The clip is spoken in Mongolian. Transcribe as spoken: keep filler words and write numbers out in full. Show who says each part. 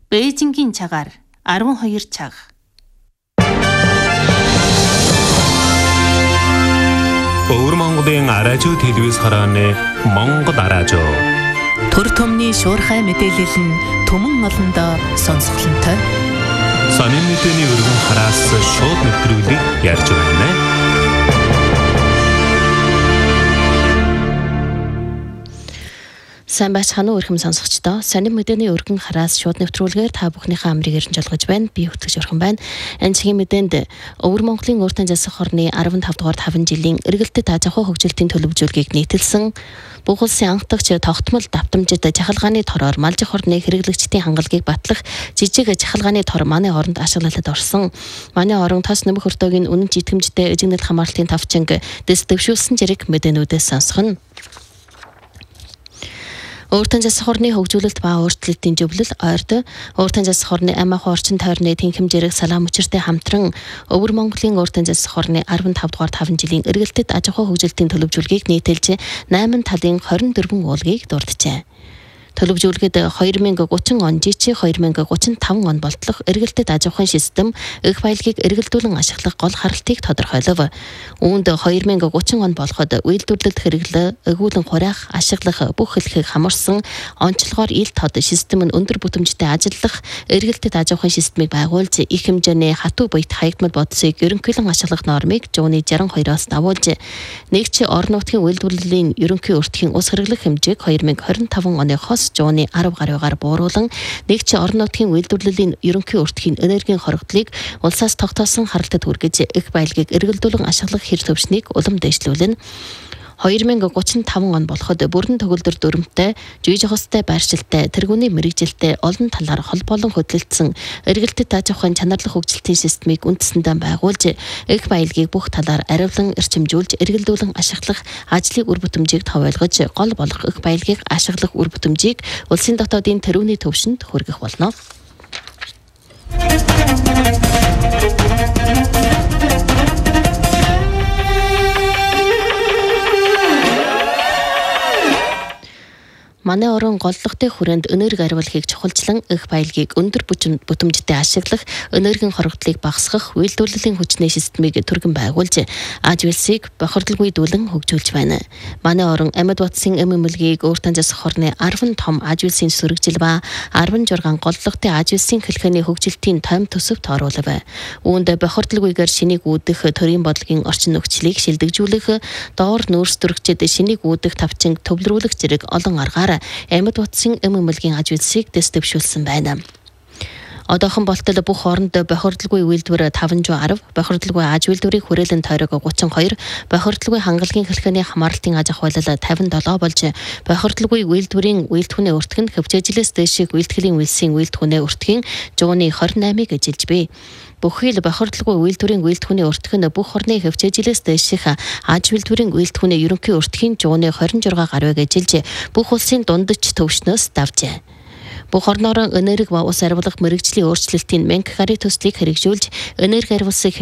Speaker 1: Бээжингийн цагаар арван хоёр цаг.
Speaker 2: Өвөр Монголын аражуу телевиз харааны Монгол аражуу.
Speaker 3: Төр түмний шуурхай мэдээлэл нь түмэн олондоо сонсголонтой.
Speaker 2: Сонин мэдээний өргөн хараас шууд нэвтрүүлгийг ярьж байна.
Speaker 4: Сайн байцгаана уу өрхөм сонсогчдоо. Сонин мэдээний өргөн хараас шууд нэвтрүүлгээр та бүхнийхээ амрыг эрен жолгож байна. Би хөтлөгч өрхөн байна. Энэ цагийн мэдээнд Өвөр Монголын Ууртан засаг хорны арван тав дугаар таван жилийн эргэлтэд аж ахуй хөгжилтийн төлөвлөжүүлгийг нийтэлсэн бүх улсын анхдагч тогтмол давтамжид жахалгааны тороор малжих хорны хэрэглэгчдийн хангалгийг батлах жижиг жахалгааны тор манай оронд ашиглалтад орсон. Манай орон тос нэмэх өртөөгийн үнэн житгэмжтэй эжигнэл хамгаалтын тавчинг дэс дэвшүүлсэн зэрэг мэдээнүүдээс сонсгоно. Ууртан засаг хорны хөгжүүлэлт ба өөрчлөлтийн зөвлөл ойрд Ууртан засаг хорны ам ахуй орчин тойрны тэнхим зэрэг салаам учиртай хамтран Өвөр Монголын Ууртан засаг хорны арван тав дугаар таван жилийн эргэлтэд аж ахуй хөгжилтийн төлөвлөжүүлгийг нийтэлж найман талын хорин дөрвөн уулгийг дурджээ. Төлөвлөжүүлгээд хоёр мянга гучин он жичи хоёр мянга гучин таван он болтлох эргэлтэд аж ахуйн систем эх баялагийг эргэлдүүлэн ашиглах гол харалтыг тодорхойлов. Үүнд хоёр мянга гучин он болоход үйлдвэрлэлд хэрэглээ эгүүлэн хураах, ашиглах бүх хэлхийг хамарсан онцлогоор ил тод систем нь өндөр бүтэмжтэй ажиллах эргэлтэд аж ахуйн системийг байгуулж их хэмжээний хатуу буйт хаягдмал бодисыг ерөнхийлөн ашиглах нормыг зууны жаран хоёроос давуулж нэгч орон нутгийн үйлдвэрлэлийн ерөнхий өртгийн ус хэрэглэх хэмжээг хоёр мянга хорин таван оны хос зууны арав гаруйгаар бууруулан нэгч орон нутгийн үйлдвэрлэлийн ерөнхий өртгийн энергийн хоригдлыг улсаас тогтоосон харалтад хүргэж эх баялагийг эргэлдүүлэн ашиглах хэр төвшнийг улам дэвшлүүлнэ. хоёр мянга гучин таван он болоход бүрэн төгөлдөр дүрмтэй, жижигхостой байршилтай, тэргүүний мэрэгжилтэй олон талаар холбоолон хөдөлгдсөн эргэлтэд аж ахуйн чанарлах хөгжилтийн системийг үндэсэндээ байгуулж эх баялагийг бүх талаар аривлан эрчимжүүлж эргэлдүүлэн ашиглах ажлын үр бүтэмжийг товойлгож гол болох эх баялагийг ашиглах үр бүтэмжийг улсын дотоодын тэрүүний төвшөнд хүргэх болно. Манай орон голлогтой хүрээнд энерги ариулахыг чухалчлан эх баялагийг өндөр бүтэмжтэй ашиглах, энергийн хоригдлыг багасгах, үйлдвэрлэлийн хүчний системийг түргэн байгуулж аж үйлсийг бохирдолгүйдүүлэн хөгжүүлж байна. Манай орон амьд утсын эм эмнэлгийг Ууртан засаг хорны арван том аж үйлсийн сүрэгжил ба арван жургаан голлогтой аж үйлсийн хэлхээний хөгжилтийн том төсөвт оруулав. Үүнд бохирдолгүйгээр шинийг үүдэх төрийн бодлогын орчин нөхцөлийг шилдэгжүүлэх, доор нүүрс дүрэгчэд шинийг үүдэх тавчинг төвлөрүүлэх зэрэг олон аргаар амьд утсын эм эмнэлгийн аж үйлсийг дэс дэвшүүлсэн байна. Одоохон болтол бүх оронд бохирдолгүй үйлдвэр таван зуун арав, бохирдолгүй аж үйлдвэрийн хүрээлэн тойрог гучин хоёр, бохирдолгүй хангалгийн хэлхээний хамаарлтын аж ахуйлал тавин долоо болж, бохирдолгүй үйлдвэрийн үйлдвэрийн өртг нь хөвчөжилөөс дээших үйлдвэрлэлийн үйлсийн үйлдвэрийн өртгийн зууны хорин наймыг эжилж бий. Бүхэл бохирдолгүй үйлдвэрийн үйлдвэрийн өртг нь бүх орны хөвчөжилөөс дээших аж үйлдвэрийн үйлдвэрийн ерөнхий өртгийн зууны хорин зургаан гаруйг эжилж бүх улсын дундч төвшнөөс давжээ. Бүх орноор энерги ба ус ариулах мэрэгжлийн өөрчлөлтийн мянга гаруй төслийг хэрэгжүүлж энерги ариулсан